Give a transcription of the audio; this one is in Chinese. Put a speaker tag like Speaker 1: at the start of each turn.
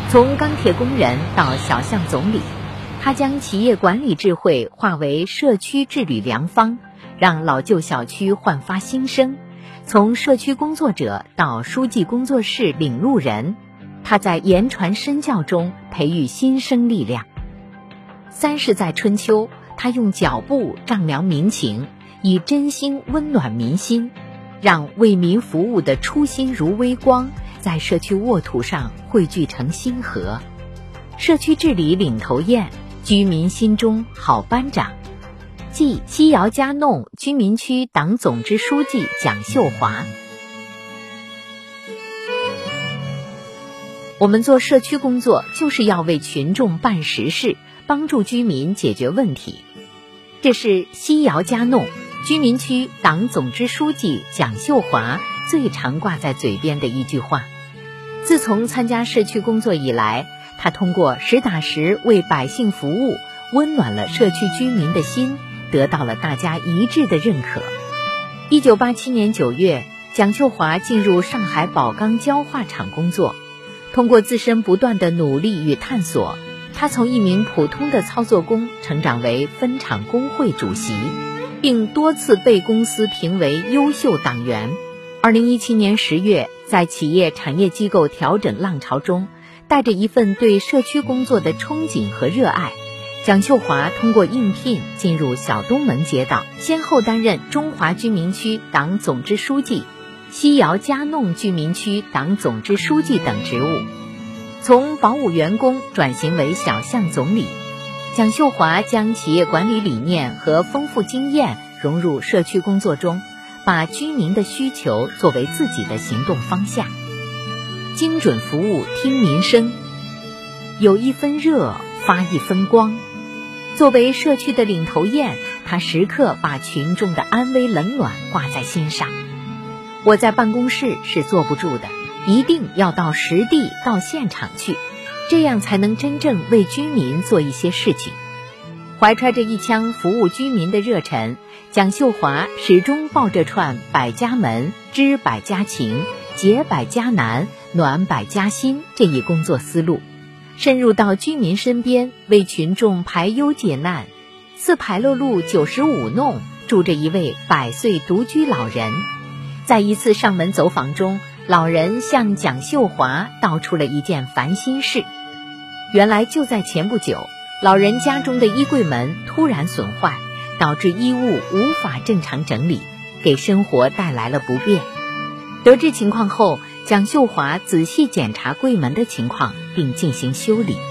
Speaker 1: 从钢铁工人到小巷总理，他将企业管理智慧化为社区治理良方，让老旧小区焕发新生。从社区工作者到书记工作室领路人，他在言传身教中培育新生力量。30载春秋，他用脚步丈量民情，以真心温暖民心，让为民服务的初心如微光，在社区沃土上汇聚成星河。社区治理领头雁，居民心中好班长。即西窑家弄居民区党总支书记蒋秀华。我们做社区工作，就是要为群众办实事，帮助居民解决问题。这是西窑家弄居民区党总支书记蒋秀华最常挂在嘴边的一句话。自从参加社区工作以来，他通过实打实为百姓服务，温暖了社区居民的心，得到了大家一致的认可。1987年9月，蒋秀华进入上海宝钢焦化厂工作。通过自身不断的努力与探索，他从一名普通的操作工成长为分厂工会主席，并多次被公司评为优秀党员。2017年10月，在企业产业机构调整浪潮中，带着一份对社区工作的憧憬和热爱，蒋秀华通过应聘进入小东门街道，先后担任中华居民区党总支书记、西窑家弄居民区党总支书记等职务。从保务员工转型为小巷总理，蒋秀华将企业管理理念和丰富经验融入社区工作中，把居民的需求作为自己的行动方向。精准服务，听民声，有一分热，发一分光。作为社区的领头雁，他时刻把群众的安危冷暖挂在心上。我在办公室是坐不住的，一定要到实地到现场去，这样才能真正为居民做一些事情。怀揣着一腔服务居民的热忱，蒋秀华始终抱着串百家门、知百家情、解百家难、暖百家心这一工作思路，深入到居民身边，为群众排忧解难。4牌楼路95弄住着一位100岁独居老人。在一次上门走访中，老人向蒋秀华道出了一件烦心事。原来就在前不久，老人家中的衣柜门突然损坏，导致衣物无法正常整理，给生活带来了不便。得知情况后，蒋秀华仔细检查柜门的情况，并进行修理。